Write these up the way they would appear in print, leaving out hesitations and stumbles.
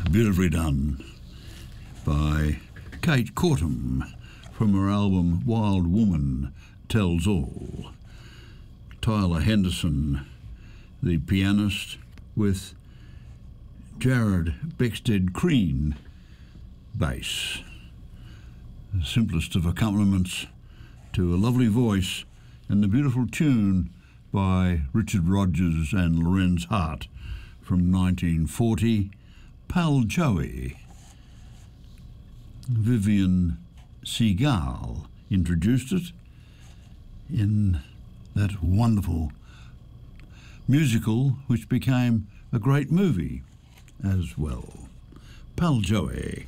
Beautifully done by Kate Cortum from her album Wild Woman Tells All. Tyler Henderson, the pianist, with Jared Beckstead-Crean bass. The simplest of accompaniments to a lovely voice and the beautiful tune by Richard Rodgers and Lorenz Hart from 1940, Pal Joey. Vivian Segal introduced it in that wonderful musical which became a great movie as well. Pal Joey.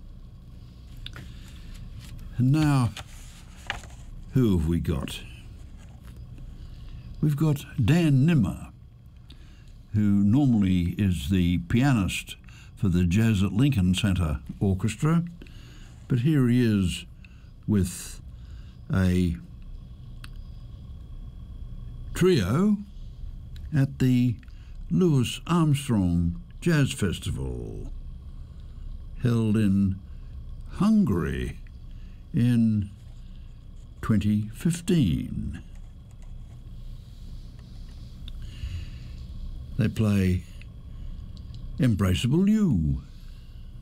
And now, who have we got? We've got Dan Nimmer, who normally is the pianist for the Jazz at Lincoln Center Orchestra, but here he is with a trio at the Louis Armstrong Jazz Festival, held in Hungary in 2015. They play Embraceable You.